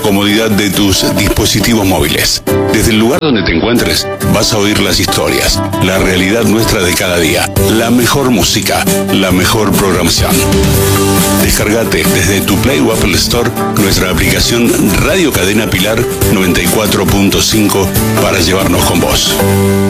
comodidad de tus dispositivos móviles. Desde el lugar donde te encuentres, vas a oír las historias, la realidad nuestra de cada día, la mejor música, la mejor programación. Descargate desde tu Play o Apple Store nuestra aplicación Radio Cadena Pilar 94.5 para llevarnos con vos.